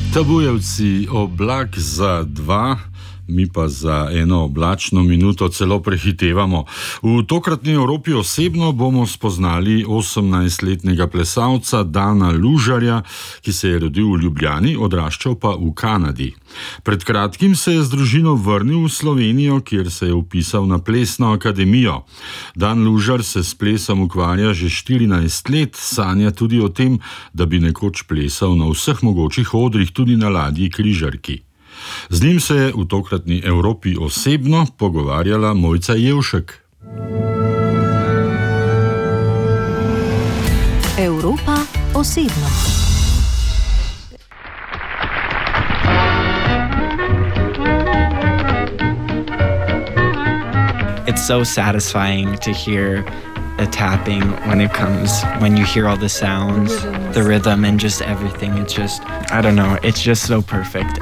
Tabujevci, oblak za 2, mi pa za 1 oblačno minuto celo prehitevamo. V tokratni Evropi osebno bomo spoznali 18-letnega plesalca Dana Lužarja, ki se je rodil v Ljubljani, odraščal pa v Kanadi. Pred kratkim se je z družino vrnil v Slovenijo, kjer se je vpisal na plesno akademijo. Dan Lužar se s plesom ukvarja že 14 let, sanja tudi o tem, da bi nekoč plesal na vseh mogočih odrih, tudi na ladji križarki. Z njim se je v tokratni Evropi osebno pogovarjala Mojca Jevšek. Evropa osebno. It's so satisfying to hear the tapping when you hear all the sounds, the rhythm and just everything. It's just, I don't know, it's just so perfect.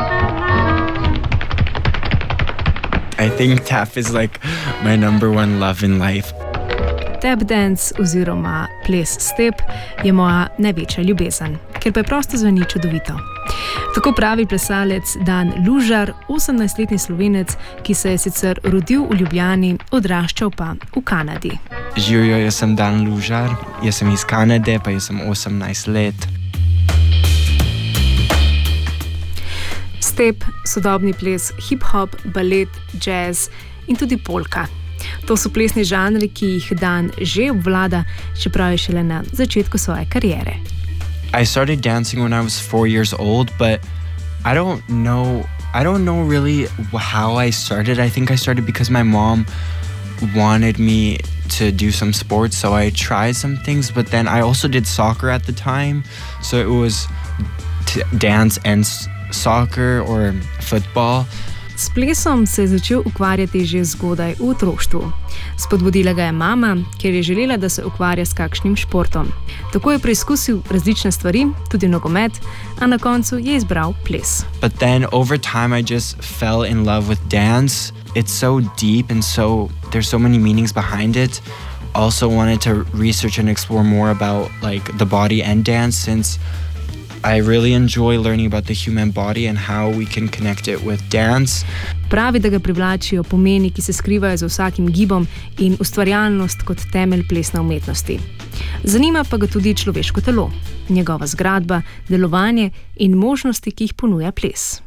I think tap is like my #1 love in life. Tap dance oziroma ples step je moja največja ljubezen, ker preprosto zveni čudovito. Tako pravi plesalec Dan Lužar, 18-letni Slovenec, ki se je sicer rodil v Ljubljani, odraščal pa v Kanadi. Živijo, jaz sem Dan Lužar, jaz sem iz Kanade, pa jaz sem 18 let. Step, sodobni ples, hip-hop, balet, jazz in tudi polka. To so plesni žanri, ki jih Dan že obvlada, čeprav je šele na začetku svoje kariere. I started dancing when I was 4 years old, but I don't know really how I started. I think I started because my mom wanted me to do some sports, so I tried some things, but then I also did soccer at the time, so it was dance and soccer or football. S plesom se je začel ukvarjati že zgodaj v otroštvu. Spodbudila ga je mama, ker je želela, da se ukvarja s kakšnim športom. Tako je preizkusil različne stvari, tudi nogomet, a na koncu je izbral ples. But then over time I just fell in love with dance. It's so deep and there's so many meanings behind it. Also wanted to research and explore more about like the body and dance, since I really enjoy learning about the human body and how we can connect it with dance. Pravi, da ga privlačijo pomeni, ki se skrivajo za vsakim gibom, in ustvarjalnost kot temelj plesne umetnosti. Zanima pa ga tudi človeško telo, njegova zgradba, delovanje in možnosti, ki jih ponuja ples.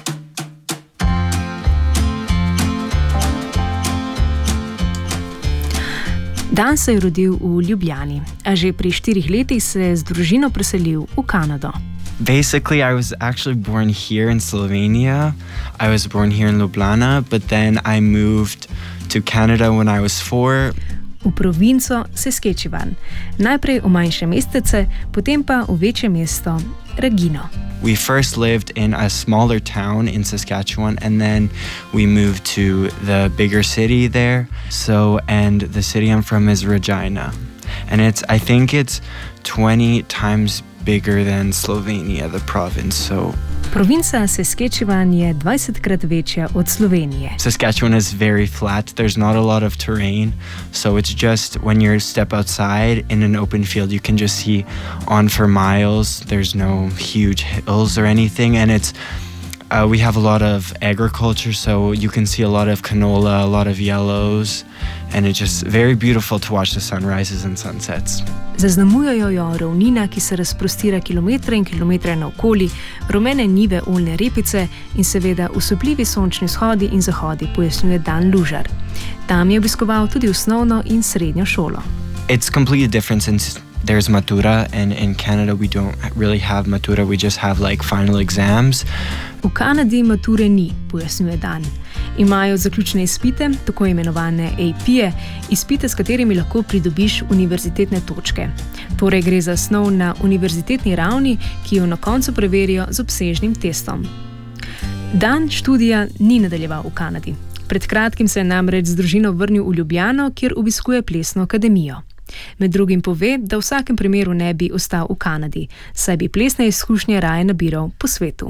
Dan se je rodil v Ljubljani, a že pri 4 letih se je z družino preselil v Kanado. Basically, I was actually born here in Slovenia. I was born here in Ljubljana, but then I moved to Canada when I was 4. V provinco Saskatchewan. Najprej v manjše mestece, potem pa v večje mesto Regino. We first lived in a smaller town in Saskatchewan, and then we moved to the bigger city there. And the city I'm from is Regina. And I think it's 20 times bigger than Slovenia, the province. Provinca Saskatchewan je 20-krat večja od Slovenije. Saskatchewan is very flat. There's not a lot of terrain. So it's just when you step outside in an open field, you can just see on for miles. There's no huge hills or anything. And we have a lot of agriculture, so you can see a lot of canola, a lot of yellows. And it's just very beautiful to watch the sunrises and sunsets. Zaznamujejo jo ravnina, ki se razprostira kilometre in kilometre naokoli, rumene njive oljne repice in seveda usupljivi sončni vzhodi in zahodi, pojasnjuje Dan Lužar. Tam je obiskoval tudi osnovno in srednjo šolo. It's completely different since there's matura, and in Canada we don't really have matura, we just have like final exams. V Kanadi mature ni, pojasnjuje Dan. Imajo zaključne izpite, tako imenovane AP-je, izpite, s katerimi lahko pridobiš univerzitetne točke. Torej gre za snov na univerzitetni ravni, ki jo na koncu preverijo z obsežnim testom. Dan študija ni nadaljeval v Kanadi. Pred kratkim se je namreč z družino vrnil v Ljubljano, kjer obiskuje plesno akademijo. Med drugim pove, da v vsakem primeru ne bi ostal v Kanadi, saj bi plesne izkušnje raje nabiral po svetu.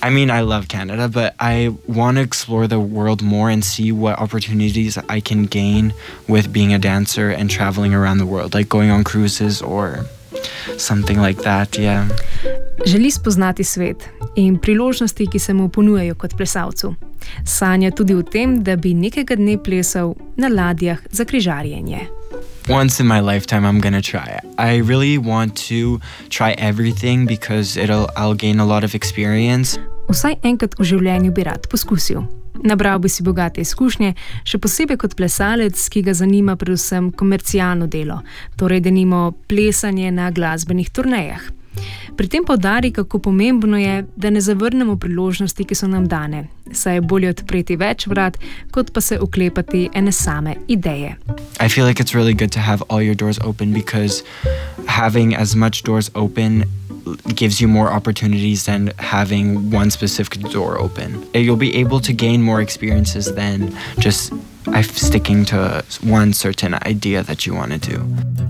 I mean, I love Canada, but I want to explore the world more and see what opportunities I can gain with being a dancer and traveling around the world, like going on cruises or something like that, yeah. Želi spoznati svet in priložnosti, ki se mu ponujajo kot plesalcu. Sanja tudi o tem, da bi nekega dne plesal na ladjah za križarjenje. Once in my lifetime, I'm gonna try it. I really want to try everything because I'll gain a lot of experience. Vsaj enkrat v življenju bi rad poskusil. Nabral bi si bogate izkušnje, še posebej kot plesalec, ki ga zanima predvsem komercialno delo, torej denimo plesanje na glasbenih turnejah. Pri tem poudari, kako pomembno je, da ne zavrnemo priložnosti, ki so nam dane, saj je bolje odpreti več vrat, kot pa se oklepati ene same ideje. I feel like it's really good to have all your doors open because having as much doors open gives you more opportunities than having one specific door open. You'll be able to gain more experiences than just sticking to one certain idea that you want to do.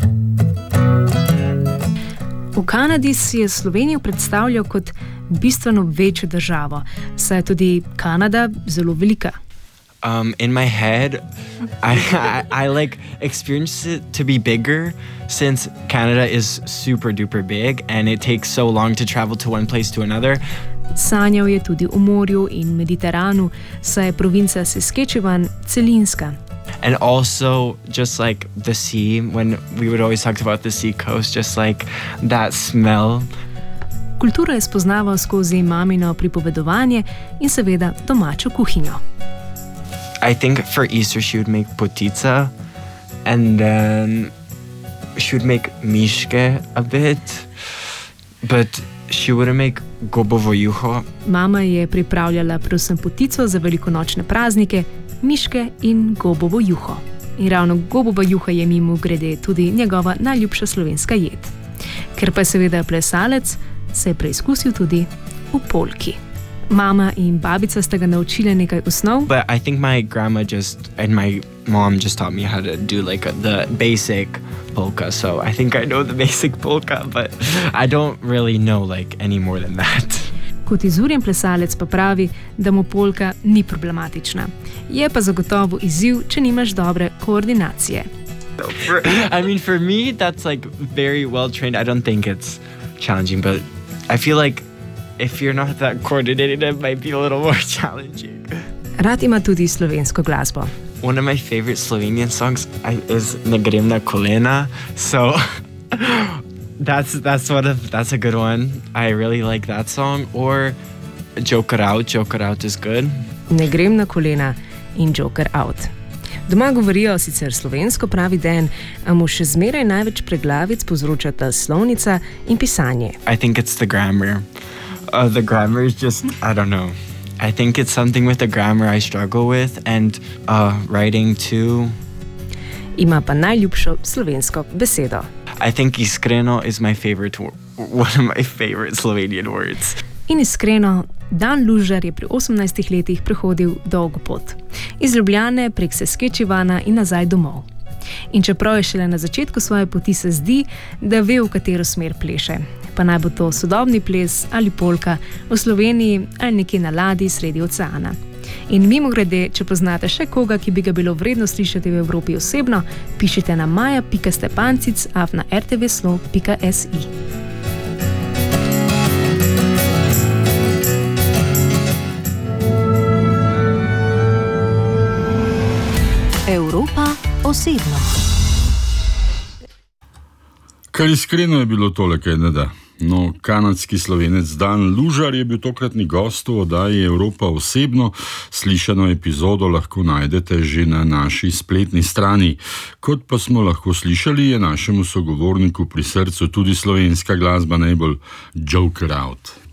V Kanadi si je Slovenijo predstavljal kot bistveno večjo državo, saj je tudi Kanada zelo velika. In my head, I like experienced it to be bigger since Canada is super duper big and it takes so long to travel to one place to another. Sanjal je tudi o morju in Mediteranu, saj je provinca Saskatchewan celinska. And also just like the sea, when we would always talk about the sea coast, just like that smell. Kulturo je spoznaval skozi mamino pripovedovanje in seveda domačo kuhinjo. I think for Easter she would make potica and then she would make miške a bit, but she wouldn't make gobovo juho. Mama je pripravljala predvsem potico za velikonočne praznike, miške in gobovo juho. In ravno gobova juha je mimogrede tudi njegova najljubša slovenska jed. Ker pa je seveda plesalec, se je preizkusil tudi v polki. Mama in babica sta ga naučile nekaj osnov. But I think my grandma and my mom just taught me how to do like the basic polka. So I think I know the basic polka, but I don't really know like any more than that. Kot izurjen plesalec pa pravi, da mu polka ni problematična. Je pa zagotovo izziv, če nimaš dobre koordinacije. I mean, for me, that's like very well trained. I don't think it's challenging, but I feel like if you're not that coordinated, it might be a little more challenging. Rad ima tudi slovensko glasbo. One of my favorite Slovenian songs is Ne grem na kolena. So that's a good one. I really like that song. Or Joker Out. Joker Out is good. Ne grem na kolena in Joker Out. Doma govorijo sicer slovensko, pravi Dan, a mu še zmeraj največ preglavic povzročata slovnica in pisanje. I think it's the grammar. The grammar is just, I don't know. I think it's something with the grammar I struggle with and writing too. Ima pa najljubšo slovensko besedo. I think iskreno is my favorite, one of my favorite Slovenian words. In iskreno, Dan Lužar je pri 18 letih prehodil dolgo pot. Iz Ljubljane prek Saskatchewana in nazaj domov. In čeprav je šele na začetku svoje poti, se zdi, da ve, v katero smer pleše. Pa naj bo to sodobni ples ali polka v Sloveniji ali nekje na ladji sredi oceana. In mimogrede, če poznate še koga, ki bi ga bilo vredno slišati v Evropi osebno, pišite na maja.stepancic@rtvslo.si. Evropa osebno. Kar iskreno je bilo tole, kaj ne da. No, kanadski Slovenec Dan Lužar je bil tokratni gost v oddaji Evropa osebno. Slišano epizodo lahko najdete že na naši spletni strani. Kot pa smo lahko slišali, je našemu sogovorniku pri srcu tudi slovenska glasba najbolj Joker Out.